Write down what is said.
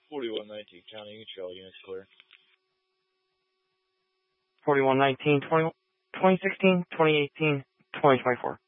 4119, counting Uchel, units clear. 4119, 2016, 2018, 2024.